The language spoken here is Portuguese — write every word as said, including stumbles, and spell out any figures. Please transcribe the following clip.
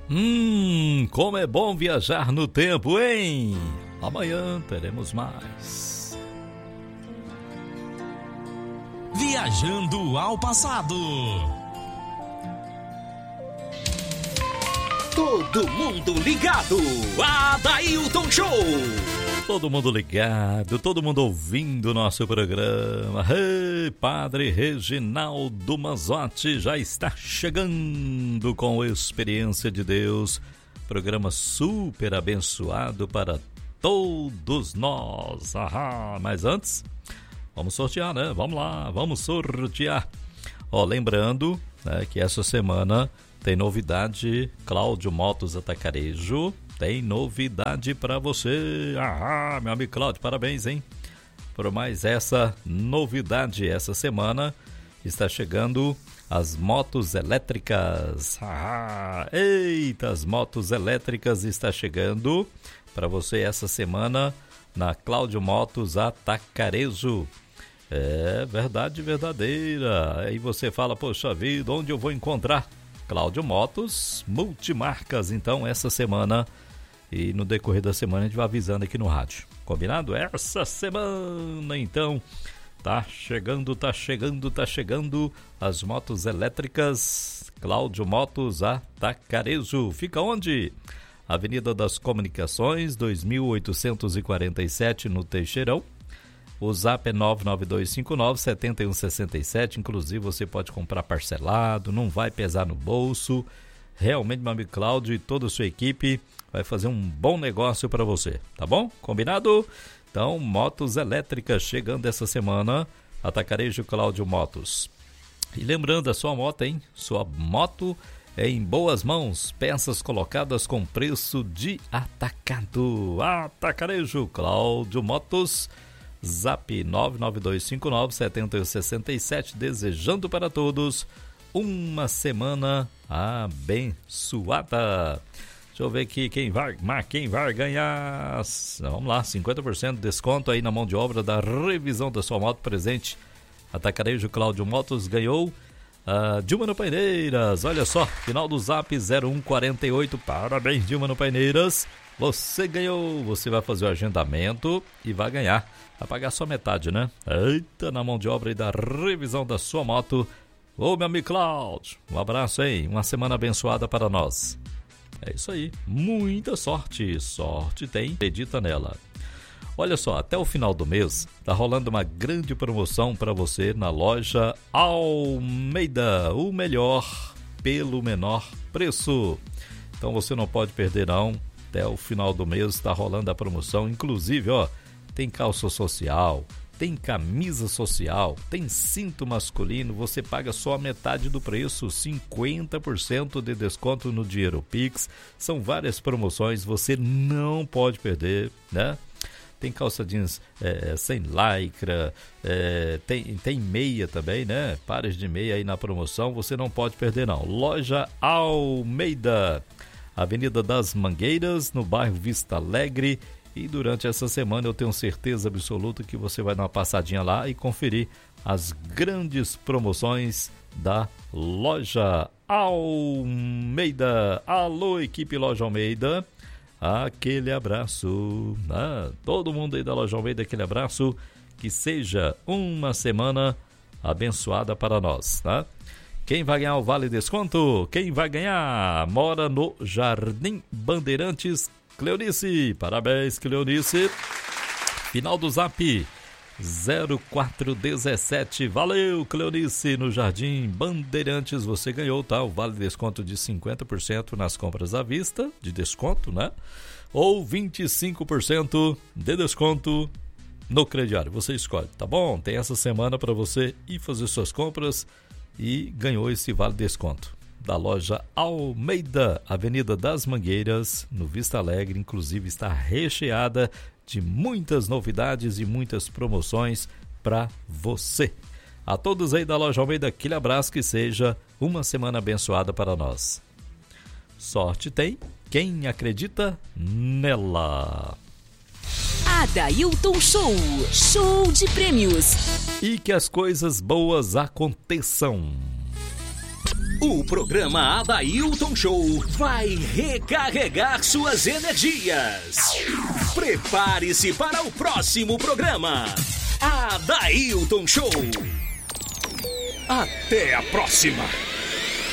Hum, como é bom viajar no tempo, hein? Amanhã teremos mais. Viajando ao passado. Todo mundo ligado. Adailton Show. Todo mundo ligado, todo mundo ouvindo o nosso programa. Hey, Padre Reginaldo Mazzotti já está chegando com Experiência de Deus. Programa super abençoado para todos nós. Ahá, mas antes, vamos sortear, né? Vamos lá, vamos sortear. Ó, lembrando, né, que essa semana tem novidade. Cláudio Motos Atacarejo tem novidade para você. Ah, meu amigo Cláudio, parabéns, hein? Por mais essa novidade. Essa semana está chegando as motos elétricas. Ah, eita, as motos elétricas está chegando para você essa semana na Cláudio Motos Atacarejo. É verdade verdadeira. Aí você fala, poxa vida, onde eu vou encontrar? Cláudio Motos Multimarcas. Então, essa semana e no decorrer da semana a gente vai avisando aqui no rádio. Combinado? Essa semana, então, tá chegando, tá chegando, tá chegando as motos elétricas Cláudio Motos Atacarejo. Fica onde? Avenida das Comunicações, dois mil oitocentos e quarenta e sete, no Teixeirão. O zap é nove nove dois cinco nove sete um seis sete. Inclusive, você pode comprar parcelado, não vai pesar no bolso. Realmente, meu amigo Cláudio e toda a sua equipe vai fazer um bom negócio para você, tá bom? Combinado? Então, motos elétricas chegando essa semana. Atacarejo Cláudio Motos. E lembrando, a sua moto, hein? Sua moto é em boas mãos. Peças colocadas com preço de atacado. Atacarejo Cláudio Motos. Zap nove nove dois cinco nove sete um seis sete, desejando para todos uma semana abençoada. Deixa eu ver aqui quem vai, quem vai ganhar. Vamos lá, cinquenta por cento de desconto aí na mão de obra da revisão da sua moto presente. Atacarejo Cláudio Motos ganhou uh, Dilma no Paineiras. Olha só, final do zap zero um quatro oito. Parabéns, Dilma no Paineiras. Você ganhou, você vai fazer o agendamento e vai ganhar. Vai pagar só metade, né? Eita, na mão de obra e da revisão da sua moto. Ô, meu amigo Cláudio, um abraço aí, uma semana abençoada para nós. É isso aí, muita sorte, sorte tem, acredita nela. Olha só, até o final do mês tá rolando uma grande promoção para você na loja Almeida, o melhor pelo menor preço. Então você não pode perder não. Até o final do mês está rolando a promoção. Inclusive, ó, tem calça social, tem camisa social, tem cinto masculino. Você paga só a metade do preço, cinquenta por cento de desconto no dinheiro Pix. São várias promoções, você não pode perder, né? Tem calça jeans é, sem lycra, é, tem, tem meia também, né? Pares de meia aí na promoção, você não pode perder não. Loja Almeida, Avenida das Mangueiras, no bairro Vista Alegre. E durante essa semana eu tenho certeza absoluta que você vai dar uma passadinha lá e conferir as grandes promoções da Loja Almeida. Alô, equipe Loja Almeida, aquele abraço. Ah, todo mundo aí da Loja Almeida, aquele abraço. Que seja uma semana abençoada para nós, tá? Quem vai ganhar o Vale Desconto? Quem vai ganhar? Mora no Jardim Bandeirantes, Cleonice. Parabéns, Cleonice. Final do zap zero quatro um sete. Valeu, Cleonice, no Jardim Bandeirantes. Você ganhou, tá? O Vale Desconto de cinquenta por cento nas compras à vista, de desconto, né? Ou vinte e cinco por cento de desconto no crediário. Você escolhe, tá bom? Tem essa semana para você ir fazer suas compras e ganhou esse Vale Desconto da loja Almeida, Avenida das Mangueiras, no Vista Alegre. Inclusive está recheada de muitas novidades e muitas promoções para você. A todos aí da loja Almeida, aquele abraço, que seja uma semana abençoada para nós. Sorte tem quem acredita nela. Adailton Show, show de prêmios. E que as coisas boas aconteçam. O programa Adailton Show vai recarregar suas energias. Prepare-se para o próximo programa. Adailton Show. Até a próxima.